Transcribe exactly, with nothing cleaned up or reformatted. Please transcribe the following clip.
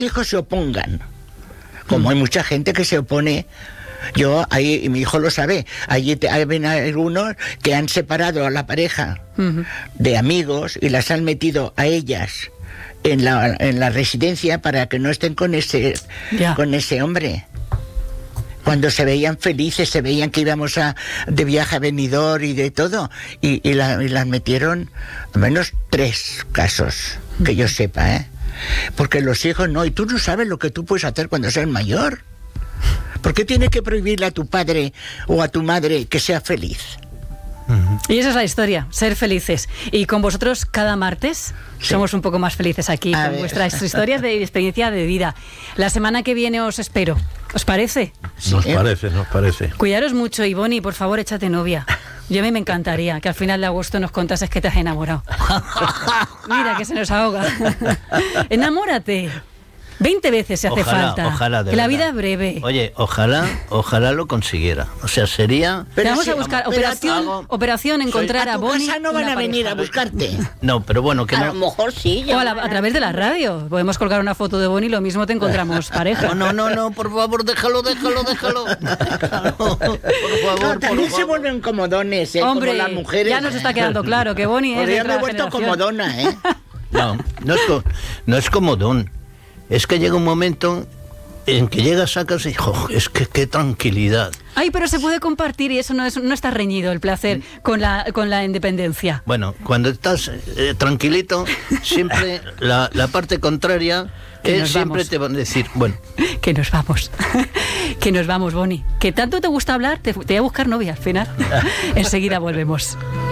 hijos se opongan, como hay mucha gente que se opone. Yo, ahí, y mi hijo lo sabe, allí te, hay algunos que han separado a la pareja uh-huh. de amigos y las han metido a ellas en la, en la residencia para que no estén con ese, yeah. con ese hombre. Cuando se veían felices, se veían que íbamos a, de viaje a Benidorm y de todo, y, y, la, y las metieron, al menos tres casos, que yo sepa, ¿eh? Porque los hijos no, y tú no sabes lo que tú puedes hacer cuando seas mayor. ¿Por qué tienes que prohibirle a tu padre o a tu madre que sea feliz? Y esa es la historia, ser felices. Y con vosotros cada martes sí. somos un poco más felices aquí, a con ver. vuestras historias de experiencia de vida. La semana que viene os espero. ¿Os parece? Sí. Nos parece, nos parece. Cuidaros mucho, y Bonnie, por favor, échate novia. Yo a mí me encantaría que al final de agosto nos contases que te has enamorado. Mira, que se nos ahoga. Enamórate. Veinte veces se hace ojalá, falta. Ojalá, de que la verdad. vida es breve. Oye, ojalá, ojalá lo consiguiera. O sea, sería... Pero vamos sí, a buscar vamos, operación, hago, operación encontrar a, a Bonnie. A tu casa no van a venir a buscarte. No, pero bueno, que a no. A lo mejor sí. O a, la, a través de la radio. Podemos colgar una foto de Bonnie y lo mismo te encontramos pareja. No, no, no, no, por favor, déjalo, déjalo, déjalo. déjalo por favor, no, también por se vuelven comodones, ¿eh? Hombre, como las mujeres. Ya nos está quedando claro que Bonnie es de ya me he vuelto generación. comodona, ¿eh? No, no es, no es comodón. Es que llega un momento en que llegas a casa y oh, es que qué tranquilidad. Ay, pero se puede compartir y eso no es, no está reñido el placer con la con la independencia. Bueno, cuando estás eh, tranquilito, siempre la, la parte contraria es siempre vamos. Te van a decir, bueno, que nos vamos, que nos vamos, Bonnie. Que tanto te gusta hablar, te, te voy a buscar novia al final. Enseguida volvemos.